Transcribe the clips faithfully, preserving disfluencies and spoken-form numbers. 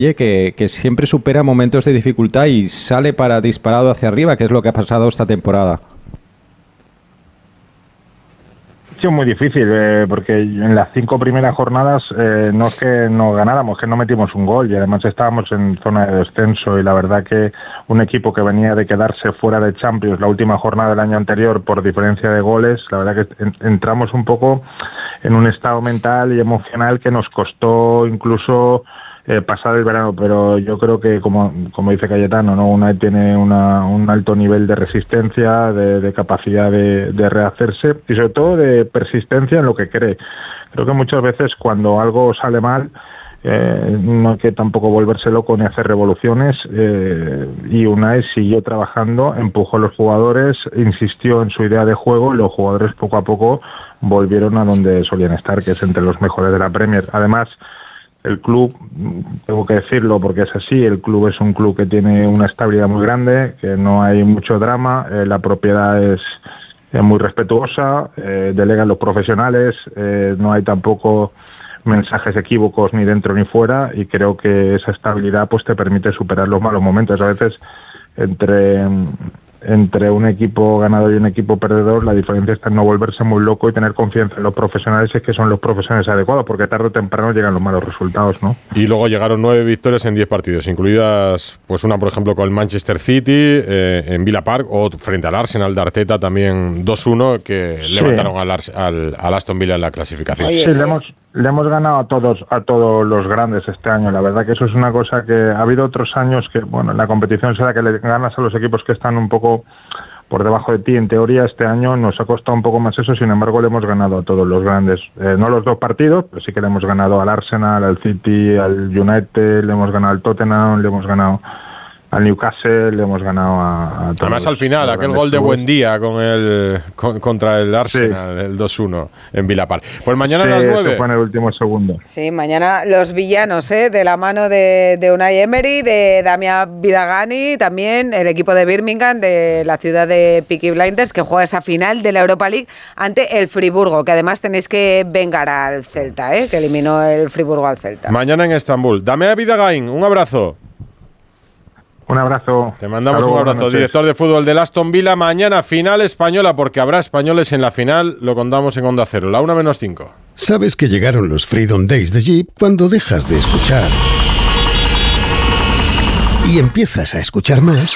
que, que siempre supera momentos de dificultad y sale para disparado hacia arriba, que es lo que ha pasado esta temporada. Ha sido muy difícil, eh, porque en las cinco primeras jornadas eh, no es que no ganáramos, que no metimos un gol y además estábamos en zona de descenso y la verdad que un equipo que venía de quedarse fuera de Champions la última jornada del año anterior por diferencia de goles, la verdad que en, entramos un poco en un estado mental y emocional que nos costó incluso Eh, pasar el verano, pero yo creo que como como dice Cayetano, ¿no? Unai tiene una, un alto nivel de resistencia, de, de capacidad de, de rehacerse y sobre todo de persistencia en lo que cree. Creo que muchas veces cuando algo sale mal eh, no hay que tampoco volverse loco ni hacer revoluciones eh, y Unai siguió trabajando, empujó a los jugadores, insistió en su idea de juego y los jugadores poco a poco volvieron a donde solían estar, que es entre los mejores de la Premier. Además, el club, tengo que decirlo porque es así, el club es un club que tiene una estabilidad muy grande, que no hay mucho drama, eh, la propiedad es, es muy respetuosa, eh, delegan los profesionales, eh, no hay tampoco mensajes equívocos ni dentro ni fuera y creo que esa estabilidad pues te permite superar los malos momentos. A veces entre... entre un equipo ganador y un equipo perdedor, la diferencia está en no volverse muy loco y tener confianza en los profesionales, es que son los profesionales adecuados, porque tarde o temprano llegan los malos resultados, ¿no? Y luego llegaron nueve victorias en diez partidos, incluidas pues una, por ejemplo, con el Manchester City, eh, en Villa Park, o frente al Arsenal de Arteta también dos uno, que sí. levantaron al, al, al Aston Villa en la clasificación. Sí, le hemos, le hemos ganado a todos, a todos los grandes este año. La verdad que eso es una cosa que ha habido otros años que, bueno, en la competición será que le ganas a los equipos que están un poco por debajo de ti. En teoría este año nos ha costado un poco más eso, sin embargo le hemos ganado a todos los grandes, eh, no los dos partidos, pero sí que le hemos ganado al Arsenal, al City, al United, le hemos ganado al Tottenham, le hemos ganado al Newcastle, le hemos ganado a, a todos. Además al final aquel gol de Buendía con el con, contra el Arsenal, sí. el dos uno en Villa Park. Pues mañana sí, a las nueve. Fue en el último segundo. Sí, mañana los villanos, ¿eh? De la mano de, de Unai Emery, de Damián Vidagani, también el equipo de Birmingham, de la ciudad de Peaky Blinders, que juega esa final de la Europa League ante el Friburgo, que además tenéis que vengar al Celta, ¿eh? Que eliminó el Friburgo al Celta. Mañana en Estambul. Damián Vidagani, un abrazo. Un abrazo. Te mandamos un abrazo, director de fútbol del Aston Villa. Mañana final española, porque habrá españoles en la final, lo contamos en Onda Cero, la una menos cinco. Sabes que llegaron los Freedom Days de Jeep cuando dejas de escuchar y empiezas a escuchar más.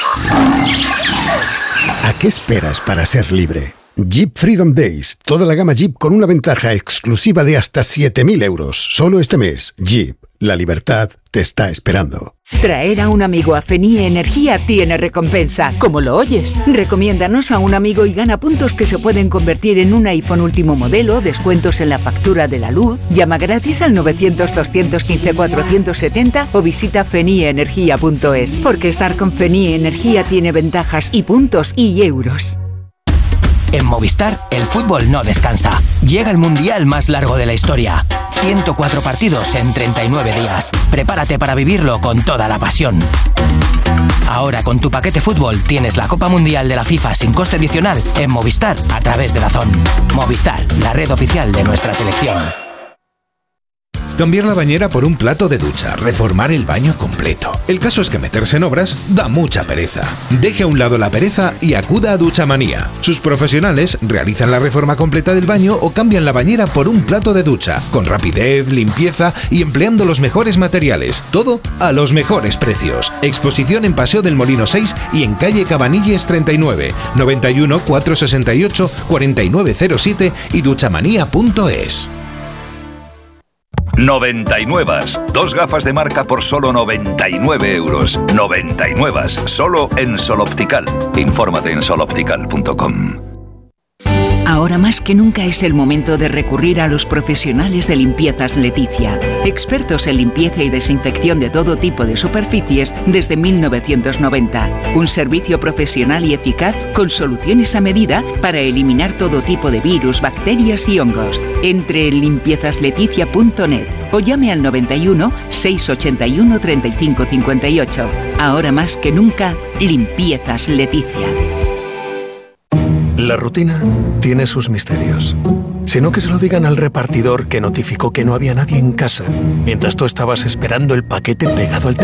¿A qué esperas para ser libre? Jeep Freedom Days, toda la gama Jeep con una ventaja exclusiva de hasta siete mil euros. Solo este mes, Jeep, la libertad te está esperando. Traer a un amigo a Fenie Energía tiene recompensa, como lo oyes. Recomiéndanos a un amigo y gana puntos que se pueden convertir en un iPhone último modelo, descuentos en la factura de la luz. Llama gratis al novecientos, doscientos quince, cuatrocientos setenta o visita fenie energía punto es. Porque estar con Fenie Energía tiene ventajas y puntos y euros. En Movistar, el fútbol no descansa. Llega el mundial más largo de la historia. ciento cuatro partidos en treinta y nueve días. Prepárate para vivirlo con toda la pasión. Ahora con tu paquete fútbol tienes la Copa Mundial de la FIFA sin coste adicional en Movistar a través de DAZN. Movistar, la red oficial de nuestra selección. Cambiar la bañera por un plato de ducha, reformar el baño completo. El caso es que meterse en obras da mucha pereza. Deje a un lado la pereza y acuda a Duchamanía. Sus profesionales realizan la reforma completa del baño o cambian la bañera por un plato de ducha, con rapidez, limpieza y empleando los mejores materiales. Todo a los mejores precios. Exposición en Paseo del Molino seis y en calle Cabanilles treinta y nueve, noventa y uno, cuatrocientos sesenta y ocho, cuarenta y nueve cero siete y duchamanía punto es. noventa y nueve. Dos gafas de marca por solo noventa y nueve euros. noventa y nueve. Solo en Sol Optical. Infórmate en sol optical punto com. Ahora más que nunca es el momento de recurrir a los profesionales de Limpiezas Leticia, expertos en limpieza y desinfección de todo tipo de superficies desde mil novecientos noventa. Un servicio profesional y eficaz con soluciones a medida para eliminar todo tipo de virus, bacterias y hongos. Entre en limpiezas leticia punto net o llame al noventa y uno, seiscientos ochenta y uno, treinta y cinco cincuenta y ocho. Ahora más que nunca, Limpiezas Leticia. La rutina tiene sus misterios. Si no, que se lo digan al repartidor que notificó que no había nadie en casa mientras tú estabas esperando el paquete pegado al